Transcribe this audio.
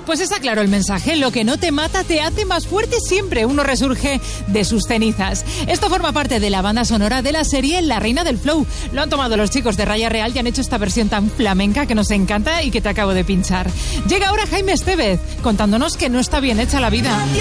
Pues está claro el mensaje, lo que no te mata te hace más fuerte siempre. Uno resurge de sus cenizas. Esto forma parte de la banda sonora de la serie La Reina del Flow. Lo han tomado los chicos de Raya Real y han hecho esta versión tan flamenca que nos encanta y que te acabo de pinchar. Llega ahora Jaime Estevez contándonos que no está bien hecha la vida.